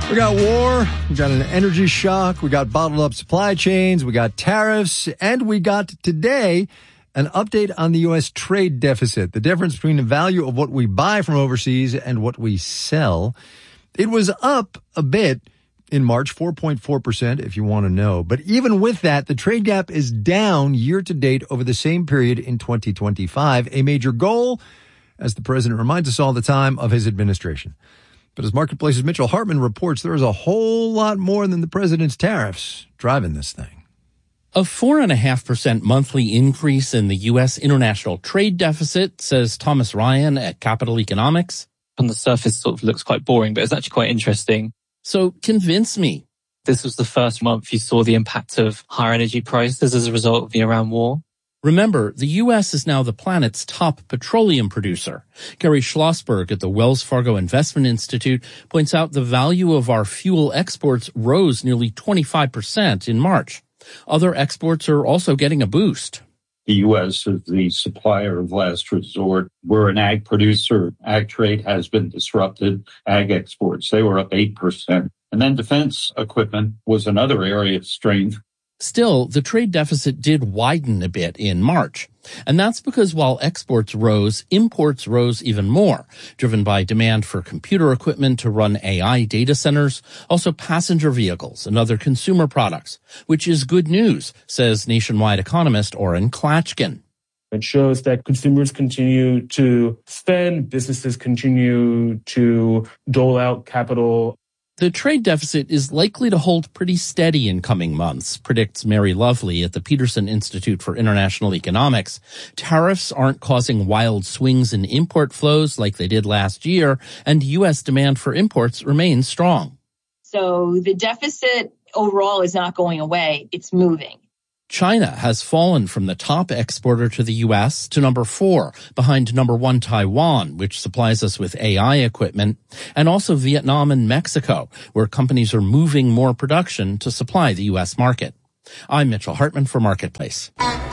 We got war, we got an energy shock, we got bottled up supply chains, we got tariffs, and we got today an update on the U.S. trade deficit, the difference between the value of what we buy from overseas and what we sell. It was up a bit in March, 4.4%, if you want to know. But even with that, the trade gap is down year to date over the same period in 2025, a major goal, as the president reminds us all the time, of his administration. But as Marketplace's Mitchell Hartman reports, there is a whole lot more than the president's tariffs driving this thing. A 4.5% monthly increase in the U.S. international trade deficit, says Thomas Ryan at Capital Economics. On the surface, sort of looks quite boring, but it's actually quite interesting. So convince me. This was the first month you saw the impact of higher energy prices as a result of the Iran war. Remember, the U.S. is now the planet's top petroleum producer. Gary Schlossberg at the Wells Fargo Investment Institute points out the value of our fuel exports rose nearly 25% in March. Other exports are also getting a boost. The U.S. is the supplier of last resort. We're an ag producer. Ag trade has been disrupted. Ag exports, they were up 8%. And then defense equipment was another area of strength. Still, the trade deficit did widen a bit in March. And that's because while exports rose, imports rose even more, driven by demand for computer equipment to run AI data centers, also passenger vehicles and other consumer products, which is good news, says nationwide economist Oren Klatchkin. It shows that consumers continue to spend, businesses continue to dole out capital. The trade deficit is likely to hold pretty steady in coming months, predicts Mary Lovely at the Peterson Institute for International Economics. Tariffs aren't causing wild swings in import flows like they did last year, and U.S. demand for imports remains strong. So the deficit overall is not going away. It's moving. China has fallen from the top exporter to the U.S. to number 4, behind number 1 Taiwan, which supplies us with AI equipment, and also Vietnam and Mexico, where companies are moving more production to supply the U.S. market. I'm Mitchell Hartman for Marketplace.